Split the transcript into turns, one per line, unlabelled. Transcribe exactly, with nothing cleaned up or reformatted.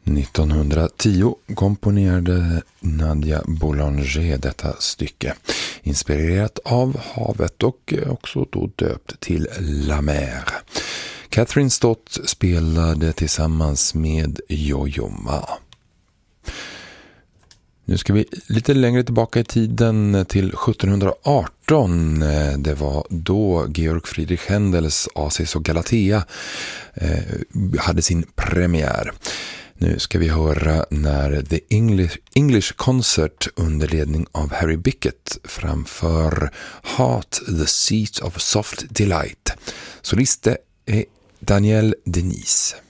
nittonhundratio komponerade Nadia Boulanger detta stycke, inspirerat av havet och också då döpt till La Mer. Catherine Stott spelade tillsammans med Yo-Yo Ma. Nu ska vi lite längre tillbaka i tiden till sjuttonhundraarton. Det var då Georg Friedrich Händels Acis och Galatea eh, hade sin premiär. Nu ska vi höra när The English, English Concert under ledning av Harry Bickett framför Heart, the Seat of Soft Delight. Soliste är Danielle Denise.